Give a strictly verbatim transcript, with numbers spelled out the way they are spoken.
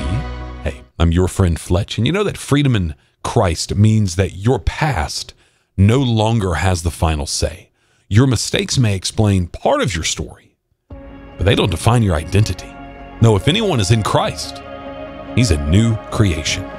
Hey, I'm your friend Fletch, and you know that freedom in Christ means that your past no longer has the final say. Your mistakes may explain part of your story, but they don't define your identity. No, if anyone is in Christ, he's a new creation.